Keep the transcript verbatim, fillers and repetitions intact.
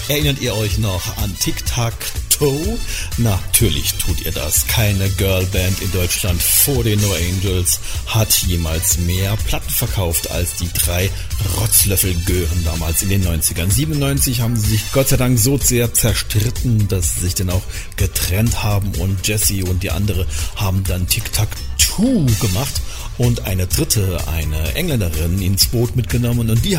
Erinnert ihr euch noch an Tic-Tac-Toe? Natürlich tut ihr das. Keine Girlband in Deutschland vor den No Angels hat jemals mehr Platten verkauft als die drei Rotzlöffel-Gören damals in den neunzigern. siebenundneunzig haben sie sich Gott sei Dank so sehr zerstritten, dass sie sich dann auch getrennt haben und Jessie und die andere haben dann Tic-Tac-Toe gemacht und eine dritte, eine Engländerin, ins Boot mitgenommen und die